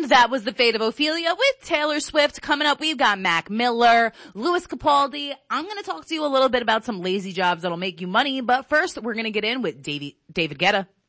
And that was The Fate of Ophelia with Taylor Swift. Coming up, we've got Mac Miller, Louis Capaldi. I'm going to talk to you a little bit about some lazy jobs that'll make you money, but first we're going to get in with David Guetta.